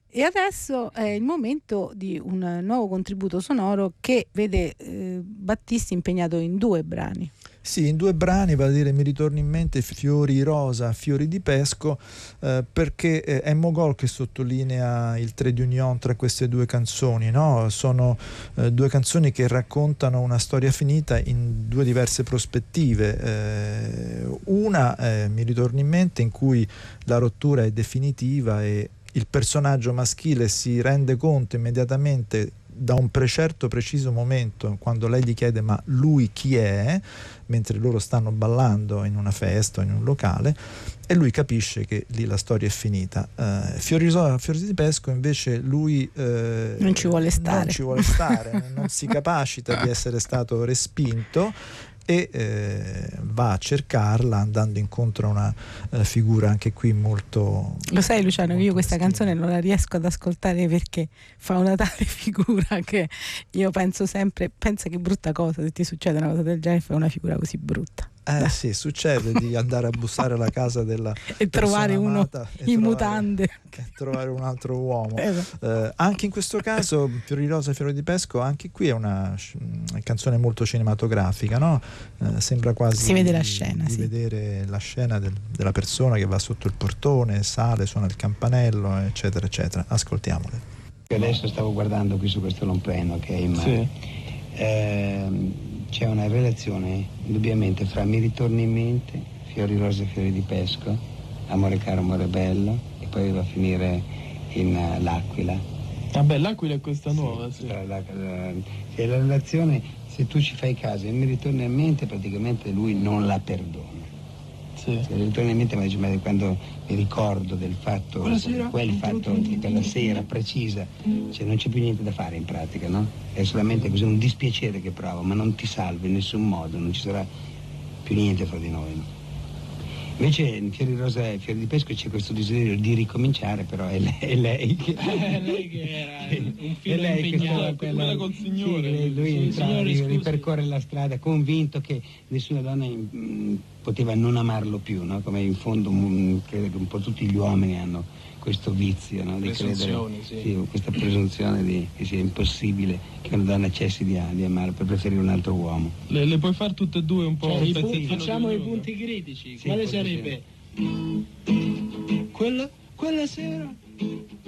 E adesso è il momento di un nuovo contributo sonoro che vede Battisti impegnato in 2 brani. Sì, in 2 brani, vale a dire mi ritorna in mente Fiori rosa, fiori di pesco, perché è Mogol che sottolinea il trait d'union tra queste 2 canzoni, no? Sono 2 canzoni che raccontano una storia finita in 2 diverse prospettive. Una, mi ritorna in mente, in cui la rottura è definitiva e il personaggio maschile si rende conto immediatamente da un certo preciso momento, quando lei gli chiede ma lui chi è, mentre loro stanno ballando in una festa o in un locale, e lui capisce che lì la storia è finita. Fiori di pesco invece lui non ci vuole stare, non si capacita di essere stato respinto e va a cercarla, andando incontro a una figura anche qui molto... Lo sai, Luciano, molto io questa meschina. canzone non la riesco ad ascoltare perché fa una tale figura che io penso sempre, pensa che brutta cosa, se ti succede una cosa del genere fai una figura così brutta. Sì, succede di andare a bussare alla casa della E trovare uno amata in mutande e trovare un altro uomo. Esatto. Anche in questo caso Fiori rosa, fiori di pesco, anche qui è una canzone molto cinematografica, no? Sembra quasi si vede la scena, di sì. vedere la scena della persona che va sotto il portone, sale, suona il campanello, eccetera eccetera. Ascoltiamole. Adesso stavo guardando qui su questo long plano che è in mano. Sì. C'è una relazione indubbiamente fra Mi ritorni in mente, Fiori rosa e fiori di pesco, Amore caro, amore bello, e poi va a finire in L'Aquila. Vabbè, l'Aquila è questa nuova, sì. La relazione, se tu ci fai caso, e Mi ritorni in mente praticamente lui non la perdona. Sì. Se mi ritorna in mente, ma dice, ma quando mi ricordo del fatto, quel fatto di quella sera precisa, cioè non c'è più niente da fare in pratica, no? È solamente così un dispiacere che provo, ma non ti salvo in nessun modo, non ci sarà più niente fra di noi. No? Invece in Fiori rosa e fiori di pesco c'è questo desiderio di ricominciare, però è lei che... È lei che era un filo impegnato, quella col signore. Sì, lui ripercorre la strada convinto che nessuna donna poteva non amarlo più, no? Come in fondo credo che un po' tutti gli uomini hanno questo vizio, no? Di credere, sì, questa presunzione che sia impossibile che una donna cessi di amarlo per preferire un altro uomo. Le puoi fare tutte e 2 un po'? Cioè, facciamo i punti critici. Sì, quale sarebbe? Sì. Quella sera